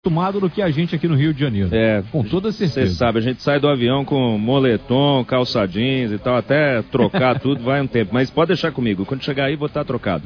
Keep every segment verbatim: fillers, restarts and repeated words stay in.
acostumado do que a gente aqui no Rio de Janeiro. É, com toda certeza. Você sabe, a gente sai do avião com moletom, calça jeans e tal, até trocar tudo vai um tempo. Mas pode deixar comigo, quando chegar aí vou estar trocado.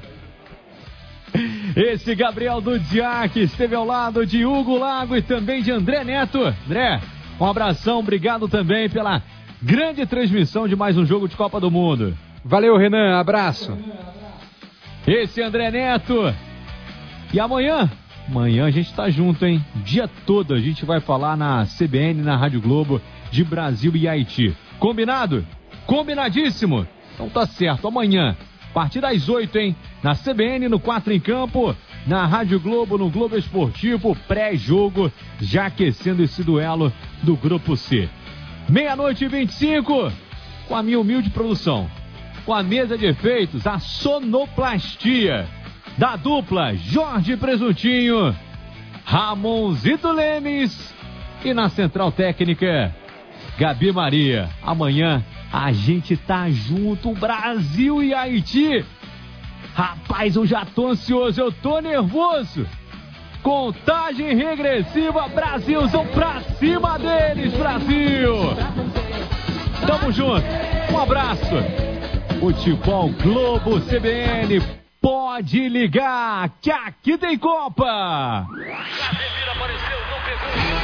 Esse Gabriel Dudiak esteve ao lado de Hugo Lago e também de André Neto. André, um abração, obrigado também pela grande transmissão de mais um jogo de Copa do Mundo. Valeu, Renan, abraço. Esse André Neto. E amanhã, amanhã a gente tá junto, hein? O dia todo a gente vai falar na C B N, na Rádio Globo, de Brasil e Haiti. Combinado? Combinadíssimo? Então tá certo, amanhã, a partir das oito, hein? Na C B N, no quatro em Campo, na Rádio Globo, no Globo Esportivo, pré-jogo, já aquecendo esse duelo do Grupo C. Meia-noite e vinte e cinco, com a minha humilde produção, com a mesa de efeitos, a sonoplastia da dupla Jorge Presuntinho, Ramonzito Lemes e na central técnica, Gabi Maria. Amanhã a gente tá junto, Brasil e Haiti. Rapaz, eu já tô ansioso, eu tô nervoso. Contagem regressiva, Brasilzão pra cima deles, Brasil. Tamo junto, um abraço. Futebol Globo C B N, pode ligar, que aqui tem Copa. Casemiro apareceu, não pegou.